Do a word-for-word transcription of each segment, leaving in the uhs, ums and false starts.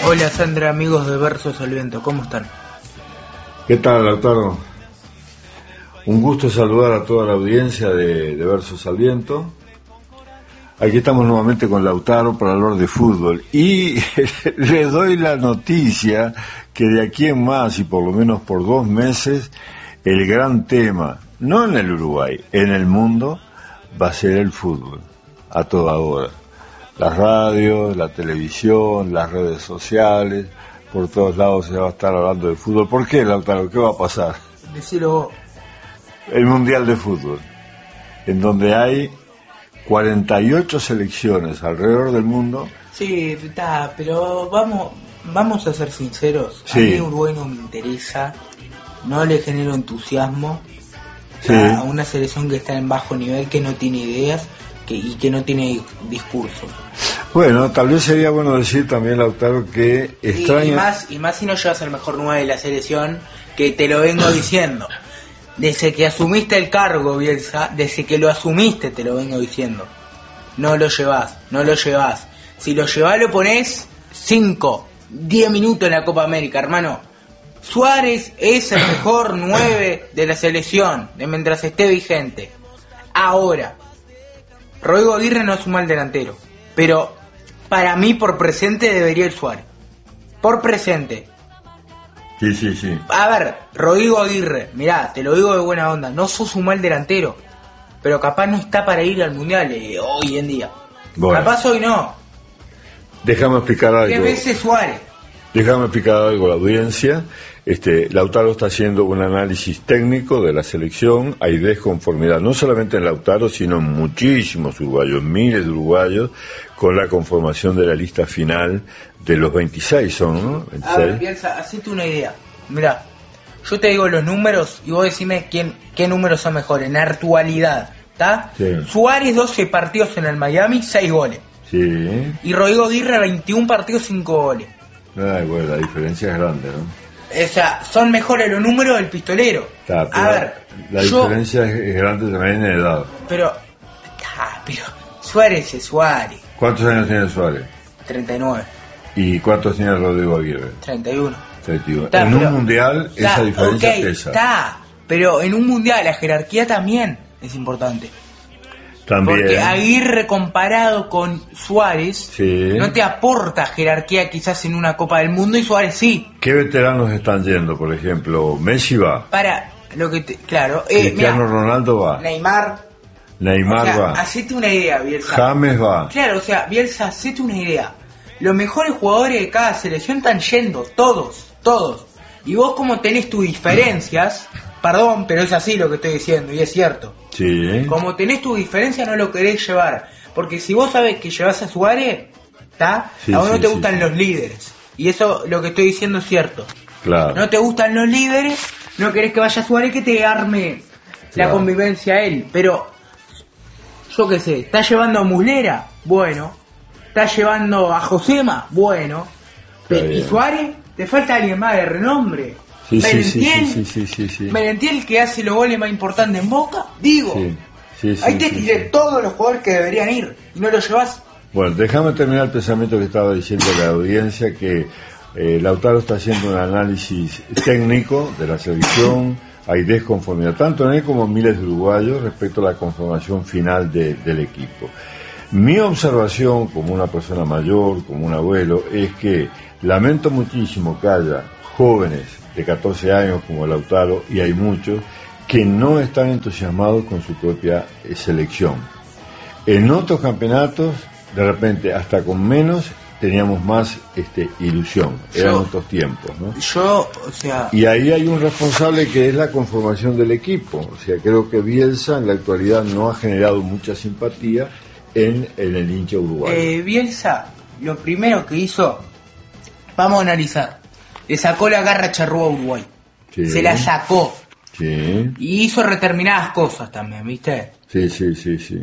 Hola Sandra, amigos de Versos al Viento, ¿cómo están? ¿Qué tal, Lautaro? Un gusto saludar a toda la audiencia de, de Versos al Viento. Aquí estamos nuevamente con Lautaro para hablar de fútbol y le doy la noticia que de aquí en más y por lo menos por dos meses el gran tema, no en el Uruguay, en el mundo, va a ser el fútbol, a toda hora. Las radios, la televisión, las redes sociales, por todos lados se va a estar hablando de fútbol. ¿Por qué, Lautaro? ¿Qué va a pasar? Decilo vos. El Mundial de Fútbol, en donde hay cuarenta y ocho selecciones alrededor del mundo. Sí, está, pero vamos vamos a ser sinceros. Sí. A mí Uruguay no me interesa, no le genero entusiasmo Sí. a una selección que está en bajo nivel, que no tiene ideas que, y que no tiene discurso. Bueno, tal vez sería bueno decir también, Lautaro, que extraña... Y, y, más, y más si no llevas el mejor nueve de la selección, que te lo vengo diciendo. Desde que asumiste el cargo, Bielsa, desde que lo asumiste te lo vengo diciendo. No lo llevas, no lo llevas. Si lo llevas lo ponés cinco, diez minutos en la Copa América, hermano. Suárez es el mejor nueve de la selección, de mientras esté vigente. Ahora, Rodrigo Aguirre no es un mal delantero, pero para mí por presente debería ir Suárez. Por presente. Sí, sí, sí. A ver, Rodrigo Aguirre, mirá, te lo digo de buena onda, no sos un mal delantero, pero capaz no está para ir al Mundial eh, hoy en día. Bueno. Capaz hoy no. Déjame explicar algo. ¿Qué veces Suárez? Déjame explicar algo a la audiencia. Este, Lautaro está haciendo un análisis técnico de la selección. Hay desconformidad, no solamente en Lautaro, sino en muchísimos uruguayos, miles de uruguayos, con la conformación de la lista final de los veintiséis, son, ¿no? veintiséis. A ver, piensa, hacete una idea. Mirá, yo te digo los números y vos decime quién, qué números son mejores en actualidad, ¿está? Sí. Suárez, doce partidos en el Miami, seis goles. Sí. Y Rodrigo Aguirre, veintiún partidos, cinco goles. Ay, bueno, la diferencia es grande, ¿no? O sea, son mejores los números del pistolero. Está, A ver, la yo, diferencia es grande también en edad. Pero, ah, pero Suárez es Suárez. ¿Cuántos años tiene Suárez? treinta y nueve. ¿Y cuántos tiene Rodrigo Aguirre? treinta y uno. treinta y uno. Está, En pero, un mundial está, esa diferencia okay, pesa. Está, pero en un mundial la jerarquía también es importante. También. Porque Aguirre comparado con Suárez Sí. no te aporta jerarquía quizás en una Copa del Mundo y Suárez sí. ¿Qué veteranos están yendo, por ejemplo? Messi va. Para lo que te, claro, eh, Cristiano mirá, Ronaldo va. Neymar, Neymar o sea, va. hacete una idea, Bielsa. James va. Claro, o sea, Bielsa, hacete una idea. Los mejores jugadores de cada selección están yendo, todos, todos. Y vos como tenés tus diferencias, perdón, pero es así lo que estoy diciendo y es cierto. Sí. Como tenés tus diferencias no lo querés llevar. Porque si vos sabés que llevas a Suárez, ¿está? Sí, a vos no sí, te sí, gustan sí. los líderes. Y eso lo que estoy diciendo es cierto. Claro. No te gustan los líderes, no querés que vaya Suárez que te arme Claro. la convivencia a él. Pero, yo qué sé, ¿estás llevando a Muslera? Bueno. ¿Estás llevando a Josema? Bueno. Está ¿Y bien. Suárez? ¿Te falta alguien más de renombre? Sí, sí, sí, ¿Merentiel? sí, sí, sí, sí. ¿Merentiel que hace los goles más importantes en Boca? Digo. Sí, sí, sí, Ahí te sí, tiré sí. todos los jugadores que deberían ir y no los llevas. Bueno, déjame terminar el pensamiento que estaba diciendo la audiencia, que eh, Lautaro está haciendo un análisis técnico de la selección. Hay desconformidad, tanto en él como en miles de uruguayos, respecto a la conformación final de, del equipo. Mi observación, como una persona mayor, como un abuelo, es que lamento muchísimo que haya jóvenes de catorce años como Lautaro, y hay muchos, que no están entusiasmados con su propia eh, selección. En otros campeonatos, de repente, hasta con menos, teníamos más este, ilusión. Eran Yo- otros tiempos, ¿no? Yo, o sea, Y ahí hay un responsable que es la conformación del equipo. O sea, creo que Bielsa en la actualidad no ha generado mucha simpatía en, en el hincha uruguayo. eh, Bielsa, lo primero que hizo, vamos a analizar, le sacó la garra charrúa a Uruguay. Sí. Se la sacó. Sí, Y hizo determinadas cosas también, ¿viste? sí, sí, sí, sí.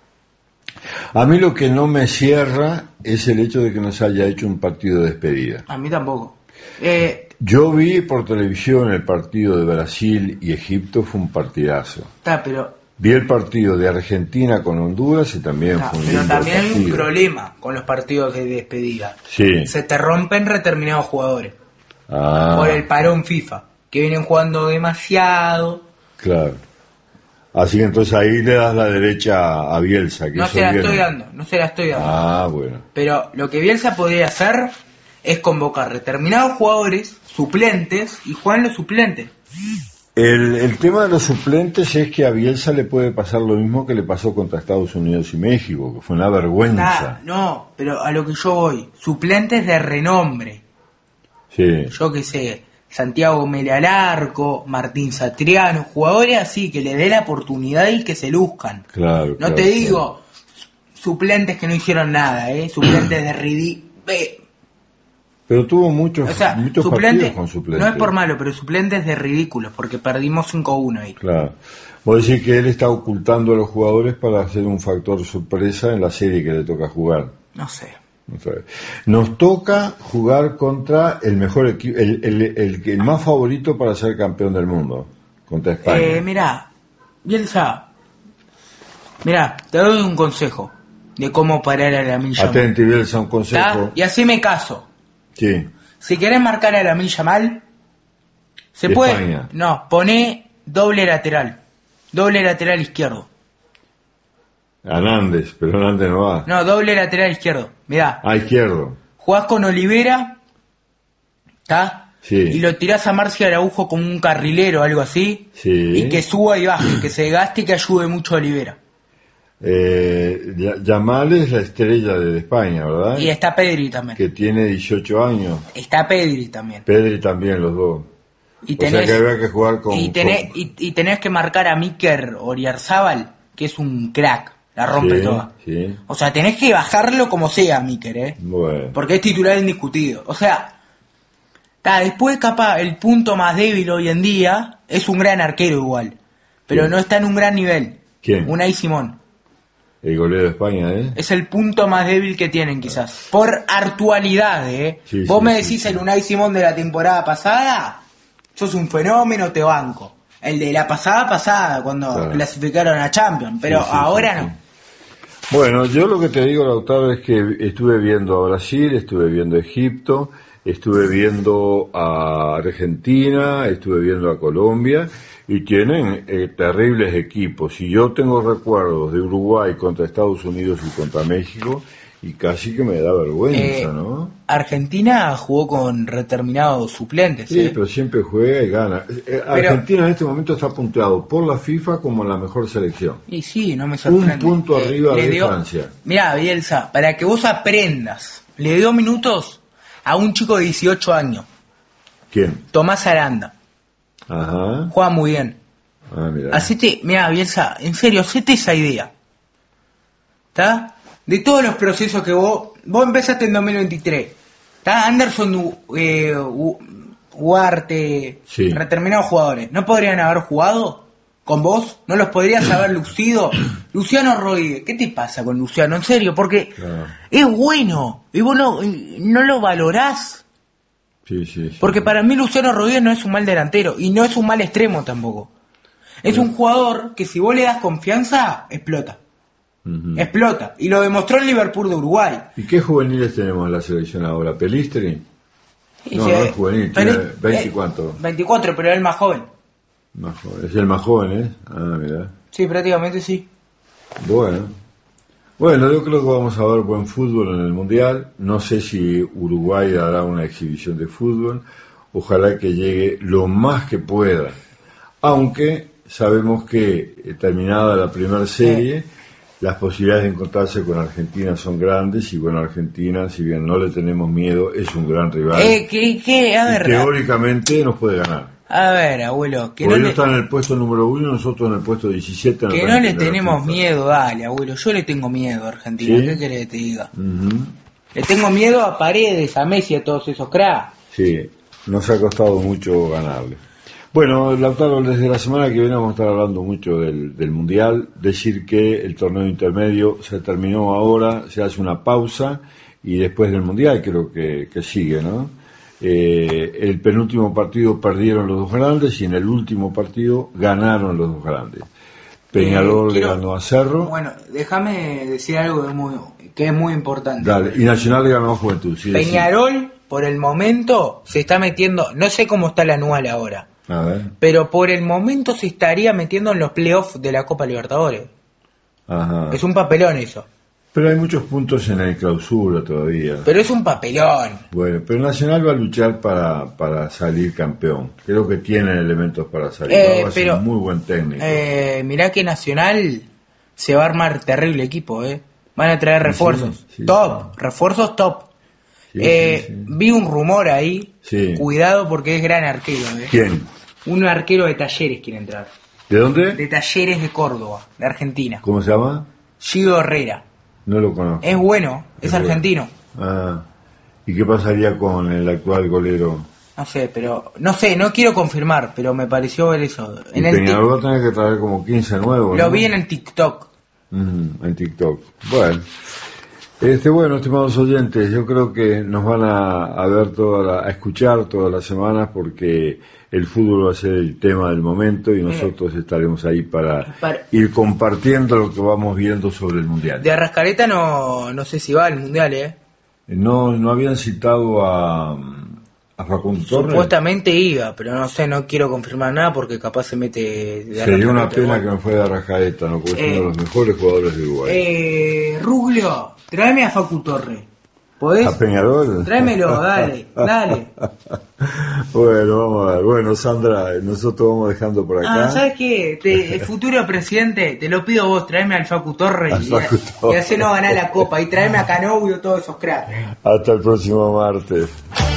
A mí lo que no me cierra es el hecho de que nos haya hecho un partido de despedida. A mí tampoco. Eh, Yo vi por televisión el partido de Brasil y Egipto, fue un partidazo. está, pero Vi el partido de Argentina con Honduras y también Ah, fue un pero lindo también hay un partido. problema con los partidos de despedida. Sí. Se te rompen determinados jugadores Ah, por el parón FIFA, que vienen jugando demasiado. claro. Así que entonces ahí le das la derecha a Bielsa. Que No hizo se la bien. estoy dando, no se la estoy dando. Ah, bueno. Pero lo que Bielsa podría hacer es convocar determinados jugadores suplentes y juegan los suplentes. El, el tema de los suplentes es que a Bielsa le puede pasar lo mismo que le pasó contra Estados Unidos y México, que fue una vergüenza. Ah, no, pero a lo que yo voy, suplentes de renombre. Sí. Yo qué sé, Santiago Mele al arco, Martín Satriano, jugadores así que le dé la oportunidad y que se luzcan. Claro. No claro, te claro. digo suplentes que no hicieron nada, ¿eh? Suplentes de ridículo. Pero tuvo muchos, O sea, muchos suplentes, partidos con suplentes. no es por malo, pero suplentes de ridículos, porque perdimos cinco a uno ahí. Claro. Vos decís que él está ocultando a los jugadores para hacer un factor sorpresa en la serie que le toca jugar. No sé. No sé. Nos toca jugar contra el mejor equipo, el, el, el, el más favorito para ser campeón del mundo, contra España. Eh, mirá, Bielsa, mirá, te doy un consejo de cómo parar a la milla. Atenti, Bielsa, un consejo. Y haceme caso. Sí. Si querés marcar a la milla mal, se De puede. España. No, poné doble lateral. Doble lateral izquierdo. Hernández, pero Hernández no va. No, doble lateral izquierdo. Mirá, Ah, izquierdo. jugás con Olivera, ¿está? Sí. Y lo tirás a Marcio Araujo como un carrilero, algo así. Sí. Y que suba y baje, que se gaste y que ayude mucho a Olivera. Eh, Ya- Yamal es la estrella de España, ¿verdad? Y está Pedri también. Que tiene dieciocho años. Está Pedri también. Pedri también, los dos. Y O sea tenés, que habría que jugar con... y tenés, con- y, y tenés que marcar a Miker Oriarzábal, que es un crack, la rompe Sí, toda. sí. O sea, tenés que bajarlo como sea, Miker, ¿eh? Bueno. Porque es titular indiscutido. O sea, ta, después capaz el punto más débil hoy en día es un gran arquero igual, pero ¿Quién? no está en un gran nivel. ¿Quién? Unai Simón. El goleo de España, ¿eh? Es el punto más débil que tienen quizás. Por actualidad, ¿eh? Sí, Vos sí, me sí, decís sí. el Unai Simón de la temporada pasada, sos un fenómeno, te banco. El de la pasada pasada, cuando Claro. clasificaron a Champions, pero Sí, sí, ahora sí, no. sí. Bueno, yo lo que te digo, Lautaro, es que estuve viendo a Brasil, estuve viendo a Egipto, estuve viendo a Argentina, estuve viendo a Colombia, y tienen eh, terribles equipos. Y yo tengo recuerdos de Uruguay contra Estados Unidos y contra México, y casi que me da vergüenza, Eh, ¿no? Argentina jugó con determinados suplentes, Sí, ¿eh? pero siempre juega y gana. Eh, Argentina en este momento está punteado por la FIFA como la mejor selección. Y sí, no me sorprende. Un punto arriba le de dio- Francia. Mirá, Bielsa, para que vos aprendas, le dio minutos a un chico de dieciocho años, ¿Quién? Tomás Aranda. Ajá. Juega muy bien. Ah, mira. Hacete, mirá, Bielsa, en serio, hacete esa idea. ¿Está? De todos los procesos que vos... Vos empezaste en dos mil veintitrés. ¿Está? Anderson, U- eh, U- Huarte, Sí. determinados jugadores. ¿No podrían haber jugado con vos? ¿No los podrías haber lucido? Luciano Rodríguez, ¿qué te pasa con Luciano? En serio, porque Claro. es bueno. Y vos no, no lo valorás. Sí, sí, sí. Porque para mí Luciano Rodríguez no es un mal delantero. Y no es un mal extremo tampoco. Es un jugador que si vos le das confianza, explota. Ujú. Explota. Y lo demostró en Liverpool de Uruguay. ¿Y qué juveniles tenemos en la selección ahora? ¿Pelistri? Y No, si- no es juvenil, pero- tiene veinte y eh, cuánto. veinticuatro, pero es el más joven. Más joven. Es el más joven, ¿eh? Ah, mira. Sí, prácticamente sí. Bueno. Bueno, yo creo que vamos a ver buen fútbol en el Mundial. No sé si Uruguay dará una exhibición de fútbol. Ojalá que llegue lo más que pueda. Aunque sabemos que, eh, terminada la primera serie, las posibilidades de encontrarse con Argentina son grandes. Y bueno, Argentina, si bien no le tenemos miedo, es un gran rival. Eh, ¿qué, qué? A Y ver, teóricamente nos puede ganar. a ver, abuelo, que Porque no ellos le, están en el puesto número uno y nosotros en el puesto diecisiete. en el que no le ranking de la tenemos FIFA. miedo, dale, abuelo. Yo le tengo miedo a Argentina. ¿Sí? ¿Qué querés que te diga? Ujú. Le tengo miedo a Paredes, a Messi, a todos esos cracks. Sí, nos ha costado mucho ganarle. Bueno, Lautaro, desde la semana que viene vamos a estar hablando mucho del, del Mundial. Decir que el torneo intermedio se terminó ahora, se hace una pausa y después del Mundial creo que, que sigue, ¿no? Eh, el penúltimo partido perdieron los dos grandes y en el último partido ganaron los dos grandes. Peñarol eh, le quiero- ganó a Cerro. Bueno, déjame decir algo de muy, que es muy importante. Dale, y Nacional le ganó a Juventud. Sí, Peñarol, por el momento, se está metiendo, no sé cómo está el anual ahora, sí. A ver. pero por el momento se estaría metiendo en los playoffs de la Copa Libertadores. Ajá. Es un papelón eso. Pero hay muchos puntos en el clausura todavía. Pero es un papelón. Bueno, pero Nacional va a luchar para, para salir campeón. Creo que tiene elementos para salir. Eh, Va a ser pero, un muy buen técnico. Eh, mirá que Nacional se va a armar terrible equipo, ¿eh? Van a traer Sí, refuerzos. sí, sí, top, refuerzos top. Sí, eh, sí, sí. Vi un rumor ahí. Sí. Cuidado porque es gran arquero, ¿eh? ¿Quién? Un arquero de Talleres quiere entrar. ¿De dónde? De Talleres de Córdoba, de Argentina. ¿Cómo se llama? Guido Herrera. No lo conozco. Es bueno, es, Es bueno. argentino. Ah, ¿y qué pasaría con el actual golero? No sé, pero... No sé, no quiero confirmar, pero me pareció ver eso. Y En el Peñarol va tic- a tener que traer como quince nuevos. Lo ¿no? vi en el TikTok. Mm, en TikTok. Bueno. Este, bueno, estimados oyentes, yo creo que nos van a, a ver toda la, a escuchar todas las semanas porque el fútbol va a ser el tema del momento y nosotros estaremos ahí para, Para- ir compartiendo lo que vamos viendo sobre el Mundial. De Arrascaeta no, no sé si va al Mundial, ¿eh? No, no habían citado a, a Facundo Torres. Supuestamente iba, pero no sé, no quiero confirmar nada porque capaz se mete... de Sería una Arrascaeta, pena bueno. que no fuera Arrascaeta, ¿no? Porque es Eh, uno de los mejores jugadores de Uruguay. Eh, Ruglio, tráeme a Facu Torre. ¿Podés? ¿A Peñarol? Tráemelo, dale, dale. Bueno, vamos a ver. Bueno, Sandra, nosotros vamos dejando por acá. Ah, ¿sabes qué? Te- el futuro presidente, te lo pido vos, tráeme al Facu Torre Al y, Facu Torre. y hacelo ganar la copa y tráeme a Canovio todos esos cracks. Hasta el próximo martes.